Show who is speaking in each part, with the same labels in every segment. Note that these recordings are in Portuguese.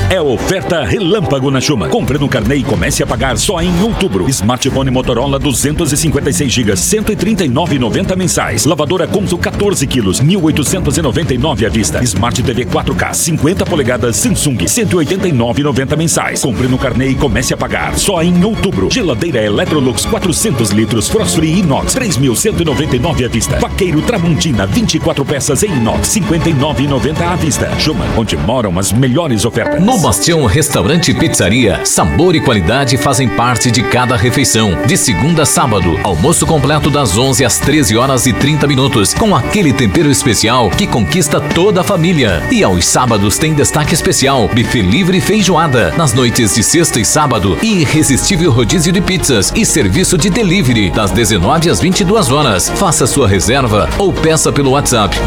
Speaker 1: É oferta relâmpago na Schumann. Compre no carnê e comece a pagar só em outubro. Smartphone Motorola 256 GB, 139,90 mensais. Lavadora Consul 14 quilos, 1.899 à vista. Smart TV 4K 50 polegadas Samsung, 189,90 mensais. Compre no carnê e comece a pagar só em outubro. Geladeira Electrolux 400 litros Frost Free Inox, 3.199 à vista. Vaqueiro Tramontina 24 peças em inox, 59,90 à vista. Schumann, onde moram as melhores ofertas.
Speaker 2: No Bastião Restaurante e Pizzaria, sabor e qualidade fazem parte de cada refeição. De segunda a sábado, almoço completo das 11 às 13 horas e 30 minutos, com aquele tempero especial que conquista toda a família. E aos sábados tem destaque especial, buffet livre e feijoada. Nas noites de sexta e sábado, irresistível rodízio de pizzas e serviço de delivery das 19 às 22 horas. Faça sua reserva ou peça pelo WhatsApp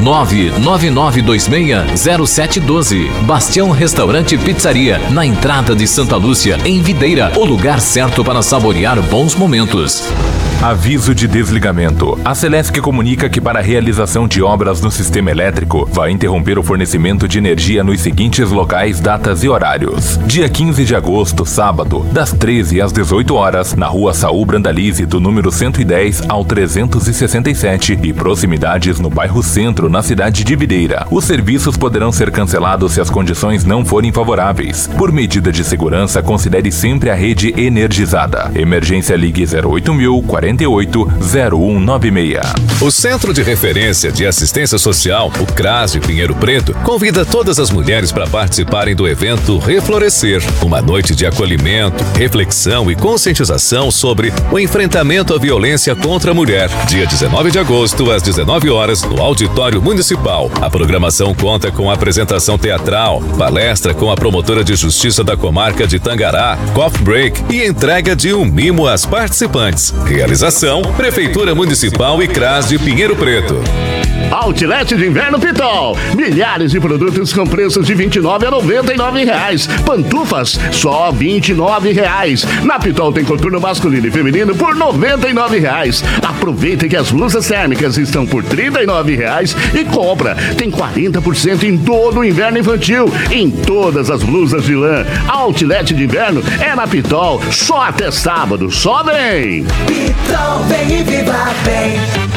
Speaker 2: 999260712. Bastião Restaurante e Pizzaria, na entrada de Santa Lúcia, em Videira, o lugar certo para saborear bons momentos.
Speaker 3: Aviso de desligamento. A Celesc comunica que para a realização de obras no sistema elétrico vai interromper o fornecimento de energia nos seguintes locais, datas e horários. Dia 15 de agosto, sábado, das 13 às 18 horas, na rua Saul Brandalize, do número 110 ao 367 e proximidades no bairro Centro, na cidade de Videira. Os serviços poderão ser cancelados se as condições não forem favoráveis. Por medida de segurança, considere sempre a rede energizada. Emergência Ligue 0800 48 0196.
Speaker 4: O Centro de Referência de Assistência Social, o CRAS de Pinheiro Preto, convida todas as mulheres para participarem do evento Reflorescer, uma noite de acolhimento, reflexão e conscientização sobre o enfrentamento à violência contra a mulher. Dia 19 de agosto, às 19 horas, no Auditório Municipal. A programação conta com apresentação teatral, palestra com a promotora de justiça da comarca de Tangará, coffee break e entrega de um mimo às participantes. Realização Prefeitura Municipal e CRAS de Pinheiro Preto.
Speaker 5: Outlet de Inverno Pitol. Milhares de produtos com preços de R$29 a R$99. Pantufas, só R$29. Na Pitol tem coturno masculino e feminino por R$99. Aproveita que as blusas térmicas estão por R$39 e compra. Tem 40% em todo o inverno infantil, em todas as blusas de lã. Outlet de Inverno é na Pitol, só até sábado. Só vem!
Speaker 6: Pitol, vem e viva bem.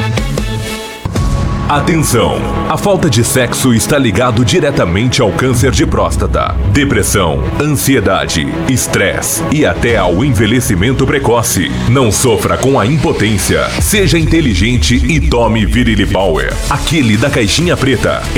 Speaker 3: Atenção! A falta de sexo está ligado diretamente ao câncer de próstata, depressão, ansiedade, estresse e até ao envelhecimento precoce. Não sofra com a impotência. Seja inteligente e tome Virility Power, aquele da caixinha preta.